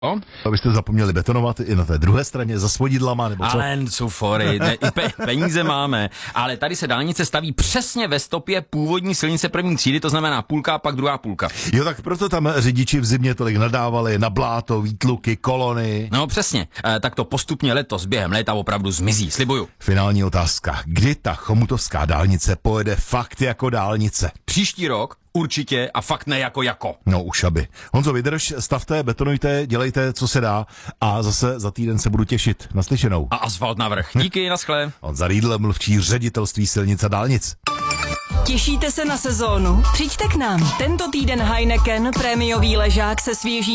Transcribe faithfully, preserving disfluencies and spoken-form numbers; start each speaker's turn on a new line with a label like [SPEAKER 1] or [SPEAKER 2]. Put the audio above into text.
[SPEAKER 1] No?
[SPEAKER 2] Abyste zapomněli betonovat i na té druhé straně za svodidlama, nebo co?
[SPEAKER 1] Ale jsou fory, ne, i pe, peníze máme, ale tady se dálnice staví přesně ve stopě původní silnice první třídy, to znamená půlka, pak druhá půlka.
[SPEAKER 2] Jo, tak proto tam řidiči v zimě tolik nadávali na bláto, výtluky, kolony.
[SPEAKER 1] No přesně, e, tak to postupně letos během léta opravdu zmizí, slibuju.
[SPEAKER 2] Finální otázka, kdy ta chomutovská dálnice pojede fakt jako dálnice?
[SPEAKER 1] Příští rok určitě a fakt ne jako jako.
[SPEAKER 2] No už aby. Honzo, vydrž, stavte, betonujte, dělejte, co se dá a zase za týden se budu těšit. Naslyšenou.
[SPEAKER 1] A asfalt navrch. Díky, naschle.
[SPEAKER 2] Honza Riedl, mluvčí ředitelství silnic a dálnic.
[SPEAKER 3] Těšíte se na sezónu? Přijďte k nám. Tento týden Heineken, prémiový ležák se svěží